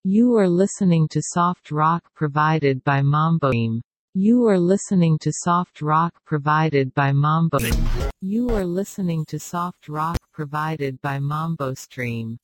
You are listening to soft rock provided by Mambo Stream. You are listening to soft rock provided by Mambo. You are listening to soft rock provided by Mambo Stream.